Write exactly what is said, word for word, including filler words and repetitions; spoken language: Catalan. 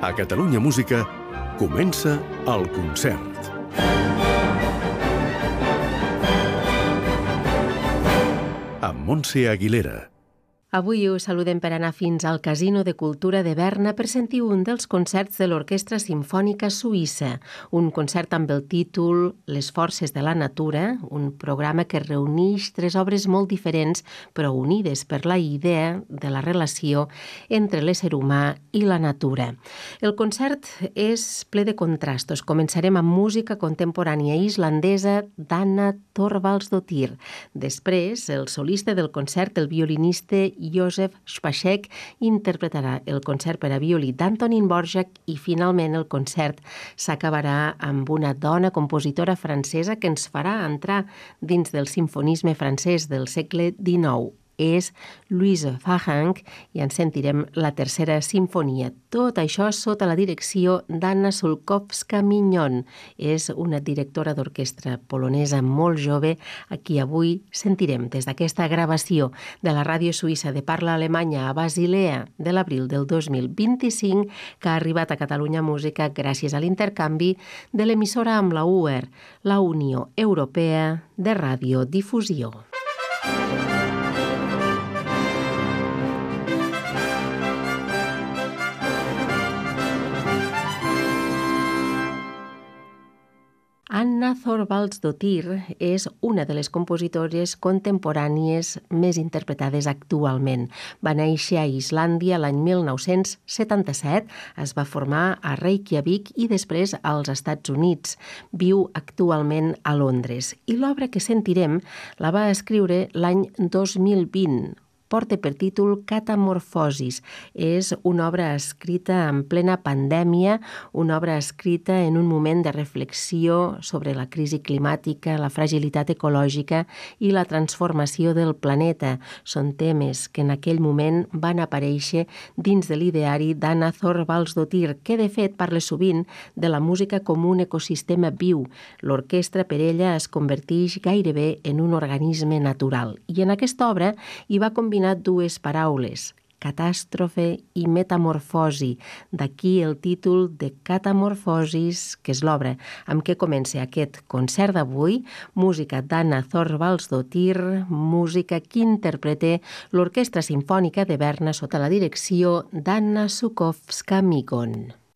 A Catalunya Música comença el concert. Amb Montse Aguilera. Avui us saludem per anar fins al Casino de Cultura de Berna per sentir un dels concerts de l'Orquestra Simfònica Suïssa, un concert amb el títol Les forces de la natura, un programa que reuneix tres obres molt diferents però unides per la idea de la relació entre l'ésser humà i la natura. El concert és ple de contrastos. Començarem amb música contemporània islandesa d'Anna Thorvaldsdóttir. Després, el solista del concert, el violinista Josef Spacek, interpretarà el concert per a violí d'Antonín Dvořák i finalment el concert s'acabarà amb una dona compositora francesa que ens farà entrar dins del simfonisme francès del segle dinou. És Louise Fahank i en sentirem la tercera simfonia. Tot això sota la direcció d'Anna Sulkowska-Mignon. És una directora d'orquestra polonesa molt jove a qui avui sentirem des d'aquesta gravació de la ràdio suïssa de parla alemanya a Basilea de l'abril del dos mil vint-i-cinc, que ha arribat a Catalunya Música gràcies a l'intercanvi de l'emissora amb la U E R, la Unió Europea de Radiodifusió. Anna Thorvaldsdóttir és una de les compositores contemporànies més interpretades actualment. Va néixer a Islàndia l'any mil nou-cents setanta-set, es va formar a Reykjavik i després als Estats Units. Viu actualment a Londres i l'obra que sentirem la va escriure l'any dos mil vint. Porta per títol Catamorfosis. És una obra escrita en plena pandèmia, una obra escrita en un moment de reflexió sobre la crisi climàtica, la fragilitat ecològica i la transformació del planeta. Són temes que en aquell moment van aparèixer dins de l'ideari d'Anna Thorvaldsdóttir, que de fet parla sovint de la música com un ecosistema viu. L'orquestra per ella es converteix gairebé en un organisme natural. I en aquesta obra hi va combinar dues paraules, catàstrofe i metamorfosi. D'aquí el títol de Catamorfosis, que és l'obra amb què comença aquest concert d'avui, música d'Anna Thorvaldsdóttir, música que interpreta l'Orquestra Simfònica de Berna sota la direcció d'Anna Sulkowska-Mignon.